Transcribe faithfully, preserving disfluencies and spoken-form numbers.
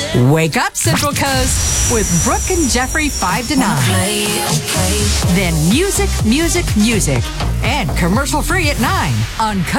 Wake up, Central Coast, with Brooke and Jeffrey five to nine. Then music, music, music. And commercial free at nine on Coast.